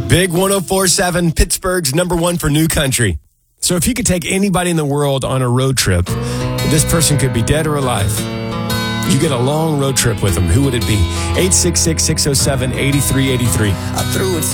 Big 104.7, Pittsburgh's number one for new country. So if you could take anybody in the world on a road trip, this person could be dead or alive. You get a long road trip with them. Who would it be? 866-607-8383. I threw it